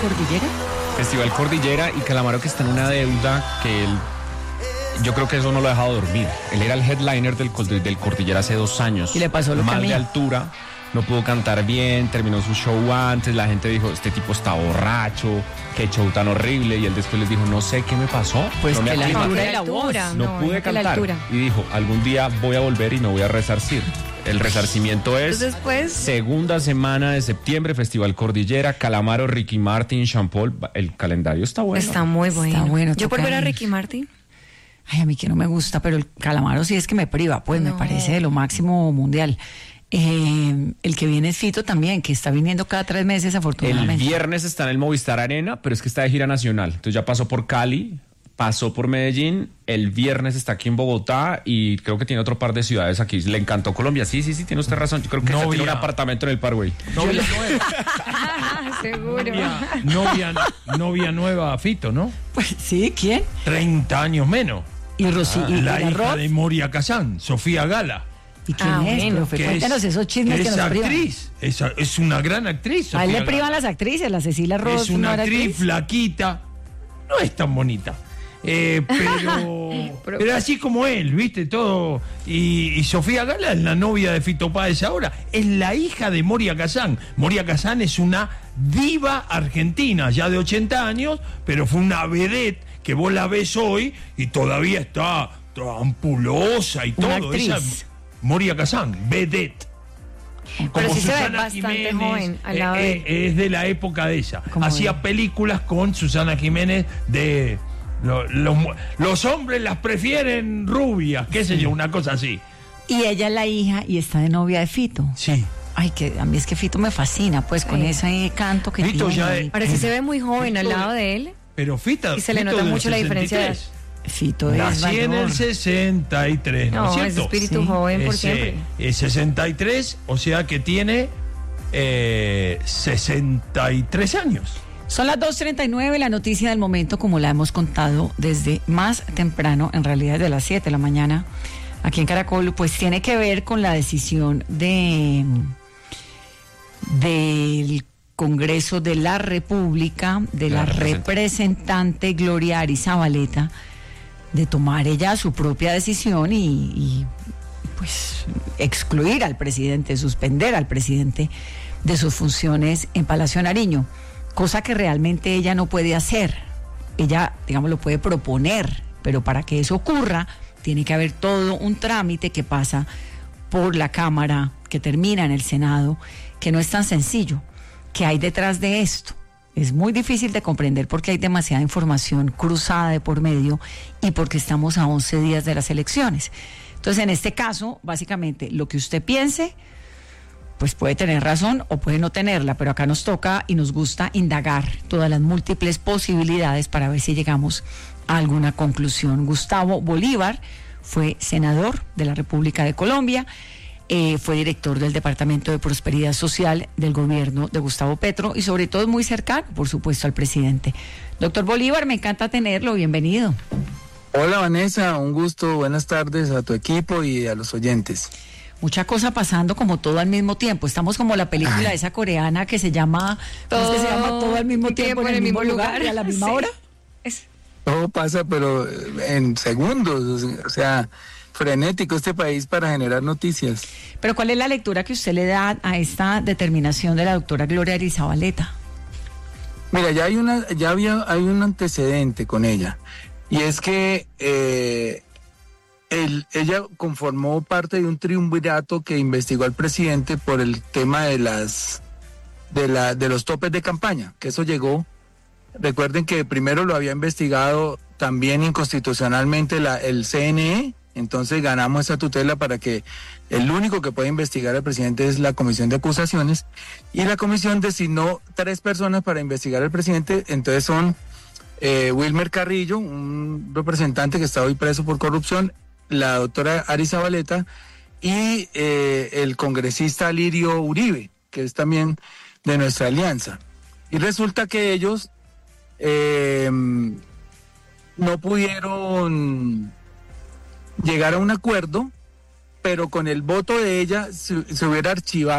Cordillera? Festival Cordillera, y Calamaro, que está en una deuda que él... Yo creo que eso no lo ha dejado dormir. Él era el headliner del Cordillera hace 2 años. Y le pasó lo que a mal mí. de altura, no pudo cantar bien, terminó su show antes, la gente dijo, este tipo está borracho, qué show tan horrible, y él después les dijo, no sé qué me pasó. Pues no me que la aclimaté, altura de la voz. no pude que la cantar. altura. Y dijo, algún día voy a volver y me voy a resarcir. El resarcimiento es Entonces, pues, segunda semana de septiembre, Festival Cordillera, Calamaro, Ricky Martin, Sean Paul. El calendario está bueno. está muy bueno. Está bueno, Yo por toca ver a ir. Ricky Martin. Ay, a mí que no me gusta, pero el Calamaro sí es que me priva, pues me No. parece de lo máximo mundial. El que viene es Fito también, que está viniendo cada 3 meses, El afortunadamente. viernes está en el Movistar Arena, pero es que está de gira nacional. Entonces ya pasó por Cali, pasó por Medellín, el viernes está aquí en Bogotá y creo que tiene otro par de ciudades aquí. Le encantó Colombia. Sí, tiene usted razón. Yo creo que tiene un apartamento en el Parkway. Novia nueva. Seguro. Novia nueva a Fito, ¿no? Pues sí, ¿quién? 30 años menos. Y Rosy, y La hija Roth. de Moria Kazan, Sofía Gala. ¿Y quién Ah, es? bueno, Profe? Que Cuéntanos esos chismes que es nos privan. actriz, es una gran actriz. A él Sofía le privan Gala. las actrices, la Cecilia Roth. Es una ¿no era actriz flaquita, no es tan bonita. Pero así como él, viste, todo. Y Sofía Gala es la novia de Fito Páez ahora. Es la hija de Moria Kazan. Moria Kazan es una diva argentina, ya de 80 años, pero fue una vedette que vos la ves hoy y todavía está toda ampulosa y Una todo. actriz. Esa Moria Kazan, vedette. Pero sí se ve Susana bastante Jiménez, joven al lado de... es de la época de ella. ¿Cómo Hacía es? películas con Susana Jiménez de los hombres las prefieren rubias, qué sé yo, una cosa así. Y ella es la hija y está de novia de Fito. Sí. Ay, que a mí es que Fito me fascina, pues con Sí. ese canto que Fito tiene. ya ahí. Ahora sí se ve muy joven al Fito- lado de él. Pero Fito Y se le Fito nota del mucho la diferencia de edad. 63. Fito es Nací en mayor. el 63, ¿no es No, cierto? es espíritu Sí. joven por Es, siempre. es 63, o sea que tiene 63 años. Son las 2:39, la noticia del momento, como la hemos contado desde más temprano, en realidad desde las 7 de la mañana, aquí en Caracol, pues tiene que ver con la decisión del Congreso de la República, de la representante Gloria Arizabaleta, de tomar ella su propia decisión y pues excluir al presidente, suspender al presidente de sus funciones en Palacio Nariño, cosa que realmente ella no puede hacer. Ella, digamos, lo puede proponer, pero para que eso ocurra tiene que haber todo un trámite que pasa por la Cámara, que termina en el Senado, que no es tan sencillo. ¿Qué hay detrás de esto? Es muy difícil de comprender porque hay demasiada información cruzada de por medio y porque estamos a 11 días de las elecciones. Entonces, en este caso, básicamente, lo que usted piense, pues puede tener razón o puede no tenerla, pero acá nos toca y nos gusta indagar todas las múltiples posibilidades para ver si llegamos a alguna conclusión. Gustavo Bolívar fue senador de la República de Colombia, fue director del Departamento de Prosperidad Social del gobierno de Gustavo Petro y sobre todo muy cercano, por supuesto, al presidente. Doctor Bolívar, me encanta tenerlo, bienvenido. Hola Vanessa, un gusto, buenas tardes a tu equipo y a los oyentes. Mucha cosa pasando como todo al mismo tiempo. Estamos como la película esa coreana que se llama, ¿cómo es que se llama? Todo al mismo tiempo, en el mismo lugar y a la misma Sí. hora. Todo pasa, pero en segundos, o sea, frenético este país para generar noticias. Pero ¿cuál es la lectura que usted le da a esta determinación de la doctora Gloria Arizabaleta? Mira, hay un antecedente con ella, y es que ella conformó parte de un triunvirato que investigó al presidente por el tema de los topes de campaña, que eso llegó. Recuerden que primero lo había investigado también inconstitucionalmente el CNE, entonces ganamos esa tutela para que el único que puede investigar al presidente es la Comisión de Acusaciones, y la comisión designó 3 personas para investigar al presidente. Entonces son Wilmer Carrillo, un representante que está hoy preso por corrupción, la doctora Arizabaleta y el congresista Lirio Uribe, que es también de nuestra alianza. Y resulta que ellos no pudieron llegar a un acuerdo, pero con el voto de ella se hubiera archivado